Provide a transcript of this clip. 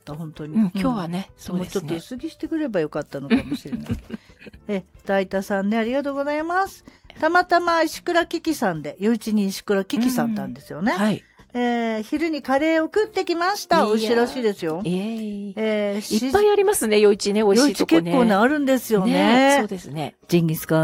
、本当に。 今日はね、そうですね。 もうちょっと薄着してくればよかったのかもしれない。大田さんね、ありがとうございます。たまたま石倉キキさんで、夜市に石倉キキさんなんですよね。 はい。 昼にカレーを食ってきました。美味しいらしいですよ。 いっぱいありますね、夜市ね、美味しいとこね。 夜市結構ね、あるんですよね。 そうですね。 ジンギスカン